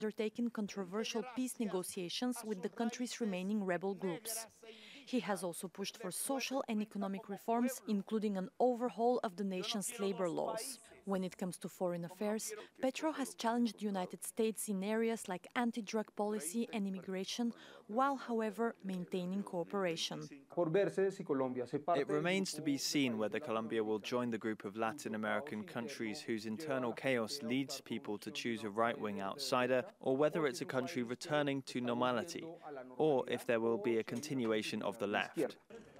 undertaken controversial peace negotiations with the country's remaining rebel groups. He has also pushed for social and economic reforms, including an overhaul of the nation's labor laws. When it comes to foreign affairs, Petro has challenged the United States in areas like anti-drug policy and immigration, while, however, maintaining cooperation. It remains to be seen whether Colombia will join the group of Latin American countries whose internal chaos leads people to choose a right-wing outsider, or whether it's a country returning to normality, or if there will be a continuation of the left.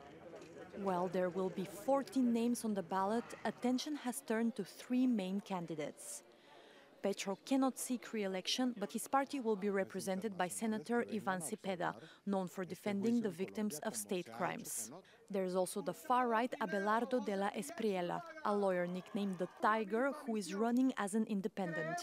While there will be 14 names on the ballot, attention has turned to three main candidates. Petro cannot seek re-election, but his party will be represented by Senator Ivan Cepeda, known for defending the victims of state crimes. There's also the far-right Abelardo de la Espriella, a lawyer nicknamed the Tiger, who is running as an independent.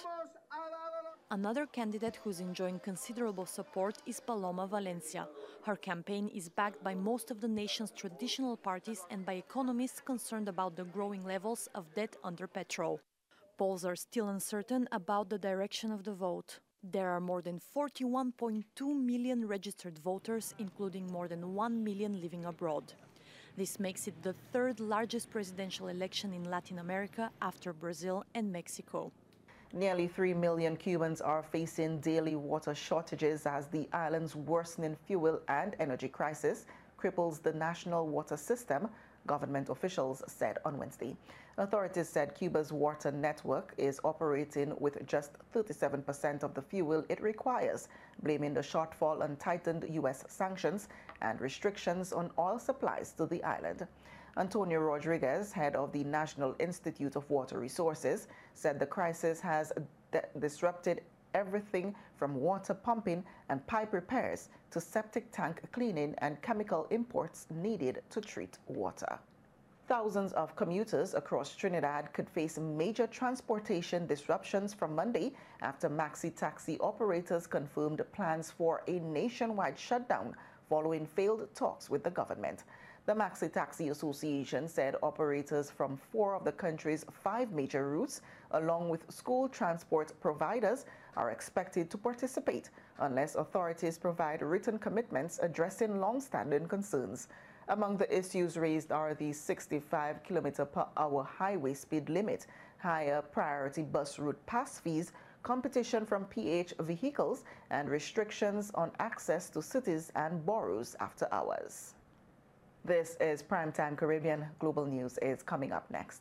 Another candidate who's enjoying considerable support is Paloma Valencia. Her campaign is backed by most of the nation's traditional parties and by economists concerned about the growing levels of debt under Petro. Polls are still uncertain about the direction of the vote. There are more than 41.2 million registered voters, including more than 1 million living abroad. This makes it the third largest presidential election in Latin America after Brazil and Mexico. Nearly 3 million Cubans are facing daily water shortages as the island's worsening fuel and energy crisis cripples the national water system, government officials said on Wednesday. Authorities said Cuba's water network is operating with just 37% of the fuel it requires, blaming the shortfall on tightened U.S. sanctions and restrictions on oil supplies to the island. Antonio Rodriguez, head of the National Institute of Water Resources, said the crisis has disrupted everything from water pumping and pipe repairs to septic tank cleaning and chemical imports needed to treat water. Thousands of commuters across Trinidad could face major transportation disruptions from Monday after maxi taxi operators confirmed plans for a nationwide shutdown following failed talks with the government. The Maxi Taxi Association said operators from 4 of the country's 5 major routes, along with school transport providers, are expected to participate unless authorities provide written commitments addressing long-standing concerns. Among the issues raised are the 65 km/h highway speed limit, higher priority bus route pass fees, competition from PH vehicles, and restrictions on access to cities and boroughs after hours. This is Primetime Caribbean. Global News is coming up next.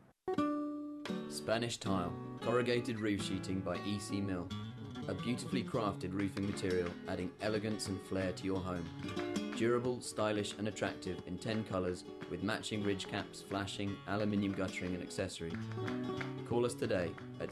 Spanish Tile, corrugated roof sheeting by EC Mill. A beautifully crafted roofing material adding elegance and flair to your home. Durable, stylish and attractive in 10 colours with matching ridge caps, flashing, aluminium guttering and accessories. Call us today at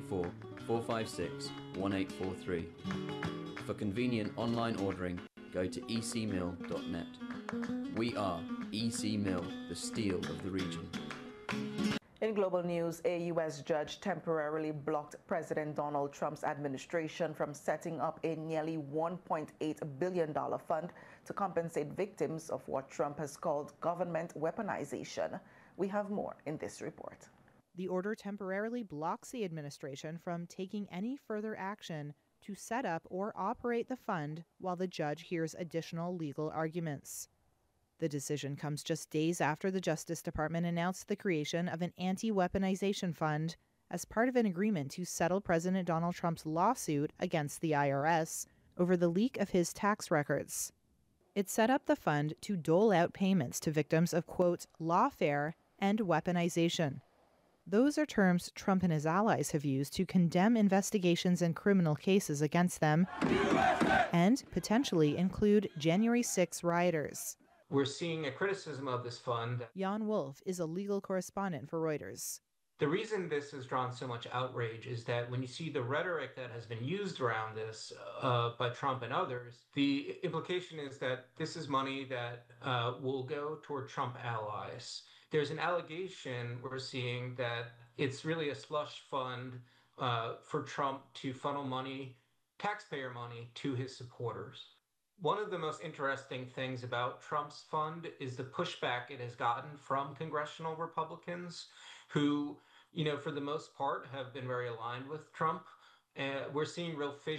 784-456-1843. For convenient online ordering, go to ecmill.net. We are EC Mill, the steel of the region. In global news, a U.S. judge temporarily blocked President Donald Trump's administration from setting up a nearly $1.8 billion fund to compensate victims of what Trump has called government weaponization. We have more in this report. The order temporarily blocks the administration from taking any further action to set up or operate the fund while the judge hears additional legal arguments. The decision comes just days after the Justice Department announced the creation of an anti-weaponization fund as part of an agreement to settle President Donald Trump's lawsuit against the IRS over the leak of his tax records. It set up the fund to dole out payments to victims of, quote, lawfare and weaponization. Those are terms Trump and his allies have used to condemn investigations and criminal cases against them and potentially include January 6 rioters. We're seeing a criticism of this fund. Jan Wolf is a legal correspondent for Reuters. The reason this has drawn so much outrage is that when you see the rhetoric that has been used around this by Trump and others, the implication is that this is money that will go toward Trump allies. There's an allegation we're seeing that it's really a slush fund for Trump to funnel money, taxpayer money, to his supporters. One of the most interesting things about Trump's fund is the pushback it has gotten from congressional Republicans who, for the most part, have been very aligned with Trump we're seeing real fissures